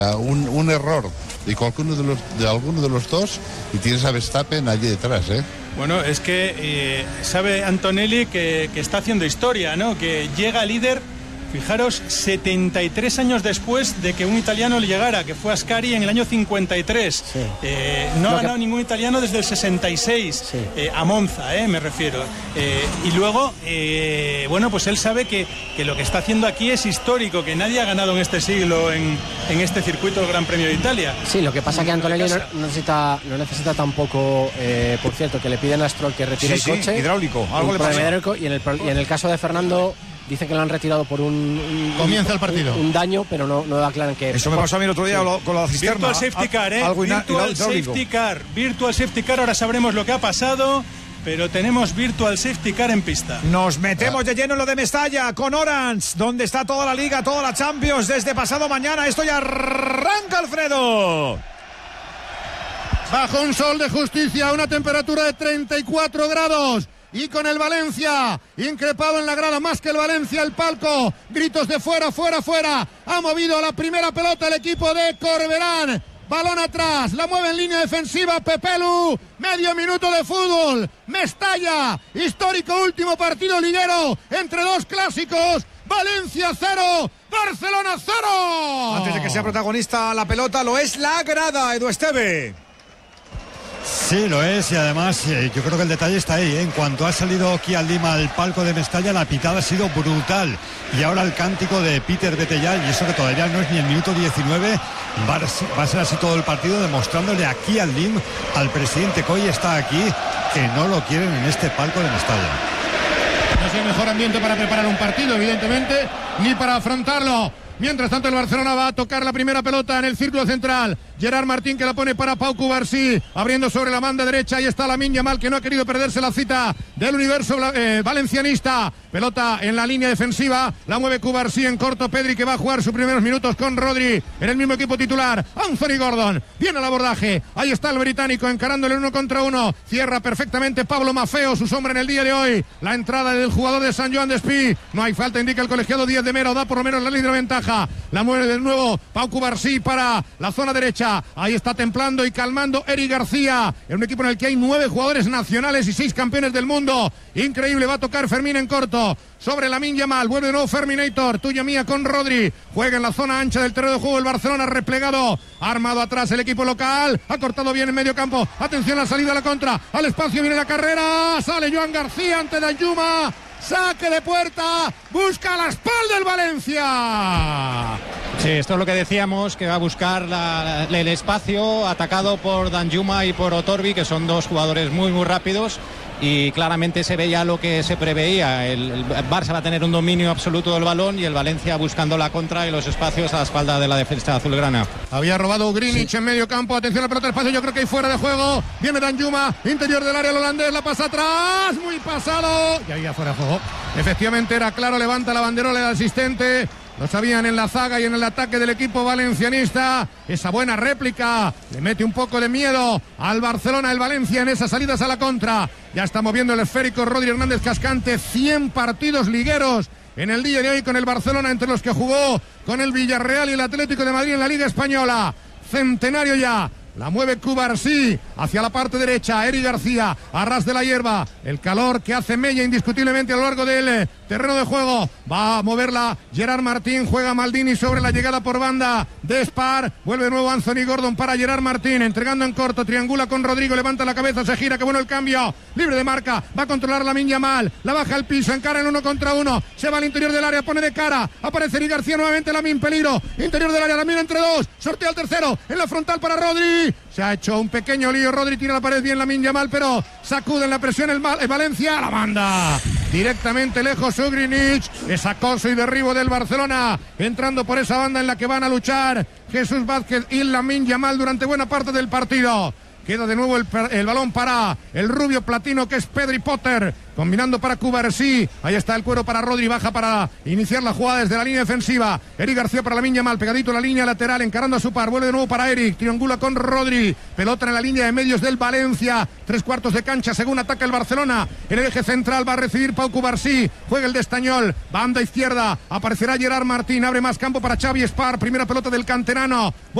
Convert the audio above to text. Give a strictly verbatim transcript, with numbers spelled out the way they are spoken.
Un, un error de cualquiera de los de alguno de los dos y tienes a Verstappen allí detrás, ¿eh? Bueno, es que eh, sabe Antonelli que, que está haciendo historia, ¿no? Que llega líder, fijaros, setenta y tres años después de que un italiano le llegara, que fue Ascari en el año cincuenta y tres. Sí. Eh, no ha ganado que... ningún italiano desde el sesenta y seis, sí. eh, a Monza, eh, me refiero. Eh, y luego, eh, bueno, pues él sabe que, que lo que está haciendo aquí es histórico, que nadie ha ganado en este siglo en, en este circuito del Gran Premio de Italia. Sí, lo que pasa es que Antonelli no, no, necesita, no necesita tampoco, eh, por cierto, que le piden a Stroll que retire sí, el coche. Sí, hidráulico, algo le pasa. Y en, el, y en el caso de Fernando... Dice que lo han retirado por un, un comienza el partido un, un daño, pero no, no aclaran que eso me pasó a mí el otro día sí. con la cisterna. Virtual safety car, ¿eh? Algo Virtual safety car, virtual safety car. Ahora sabremos lo que ha pasado, pero tenemos virtual safety car en pista. Nos metemos de lleno en lo de Mestalla con Orange, donde está toda la Liga, toda la Champions desde pasado mañana. Esto ya arranca, Alfredo. Bajo un sol de justicia, una temperatura de treinta y cuatro grados. Y con el Valencia increpado en la grada, más que el Valencia, el palco, gritos de fuera, fuera, fuera. Ha movido la primera pelota el equipo de Corberán. Balón atrás, la mueve en línea defensiva Pepelu. Medio minuto de fútbol. Mestalla, histórico último partido liguero entre dos clásicos. Valencia cero, Barcelona cero. Antes de que sea protagonista la pelota, lo es la grada, Edu Esteve. Sí, lo es, y además eh, yo creo que el detalle está ahí, ¿eh? En cuanto ha salido Kian Lima al palco de Mestalla, la pitada ha sido brutal, y ahora el cántico de Peter Betellal, y eso que todavía no es ni el minuto diecinueve, va a, va a ser así todo el partido, demostrándole a Kian Lim, al presidente que hoy está aquí, que no lo quieren en este palco de Mestalla. No es el mejor ambiente para preparar un partido, evidentemente, ni para afrontarlo. Mientras tanto el Barcelona va a tocar la primera pelota en el círculo central. Gerard Martín que la pone para Pau Cubarsí, abriendo sobre la banda derecha. Ahí está Lamine Yamal, que no ha querido perderse la cita del universo eh, valencianista. Pelota en la línea defensiva, la mueve Cubarsí en corto. Pedri, que va a jugar sus primeros minutos con Rodri en el mismo equipo titular. Anthony Gordon viene al abordaje, ahí está el británico encarándole uno contra uno. Cierra perfectamente Pablo Maffeo, su sombra en el día de hoy. La entrada del jugador de San Joan de Espí, no hay falta, indica el colegiado Díaz de Mera, o da por lo menos la línea de ventaja. La mueve de nuevo Pau Cubarsí para la zona derecha. Ahí está templando y calmando Eric García, en un equipo en el que hay nueve jugadores nacionales y seis campeones del mundo. Increíble, va a tocar Fermín en corto sobre Lamine Yamal, vuelve de nuevo Ferminator, tuya mía con Rodri, juega en la zona ancha del terreno de juego el Barcelona, replegado, armado atrás el equipo local, ha cortado bien en medio campo, atención a la salida a la contra, al espacio viene la carrera, sale Joan García ante Danjuma, saque de puerta, busca la espalda el Valencia. Sí, esto es lo que decíamos, que va a buscar la, la, el espacio, atacado por Danjuma y por Otorbi, que son dos jugadores muy muy rápidos, y claramente se veía lo que se preveía. El, el Barça va a tener un dominio absoluto del balón y el Valencia buscando la contra y los espacios a la espalda de la defensa azulgrana. Había robado Greenwich sí. en medio campo, atención a la pelota del espacio, yo creo que hay fuera de juego, viene Danjuma, interior del área el holandés, la pasa atrás, muy pasado, y ahí afuera de juego. Efectivamente era claro, levanta la banderola del asistente. Lo sabían en la zaga y en el ataque del equipo valencianista. Esa buena réplica le mete un poco de miedo al Barcelona, el Valencia, en esas salidas a la contra. Ya está moviendo el esférico Rodri Hernández Cascante. cien partidos ligueros en el día de hoy con el Barcelona, entre los que jugó con el Villarreal y el Atlético de Madrid en la Liga Española. Centenario ya. La mueve Cubarsí hacia la parte derecha. Eric García a ras de la hierba. El calor que hace mella indiscutiblemente a lo largo del terreno de juego. Va a moverla Gerard Martín. Juega Maldini sobre la llegada por banda de Spar. Vuelve de nuevo Anthony Gordon para Gerard Martín. Entregando en corto. Triangula con Rodrigo. Levanta la cabeza. Se gira. Qué bueno el cambio. Libre de marca. Va a controlar Lamine Yamal. La baja al piso. Encara en uno contra uno. Se va al interior del área. Pone de cara. Aparece Eric García nuevamente. Lamine peligro. Interior del área. Lamine entre dos. Sortea el tercero. En la frontal para Rodri. Se ha hecho un pequeño lío. Rodri tira la pared bien Lamine Yamal, pero sacude en la presión el, el Valencia. La manda directamente lejos Greenwich. Es acoso y derribo del Barcelona, entrando por esa banda en la que van a luchar Jesús Vázquez y Lamine Yamal durante buena parte del partido. Queda de nuevo el, el balón para el rubio platino que es Pedri Potter. combinando para Cubarsí, ahí está el cuero para Rodri, baja para iniciar la jugada desde la línea defensiva, Eric García para Lamine Yamal, pegadito a la línea lateral, encarando a su par, vuelve de nuevo para Eric, triangula con Rodri, pelota en la línea de medios del Valencia, tres cuartos de cancha, según ataca el Barcelona, en el eje central va a recibir Pau Cubarsí, juega el de Estañol, banda izquierda, aparecerá Gerard Martín, abre más campo para Xavi Espar, primera pelota del canterano.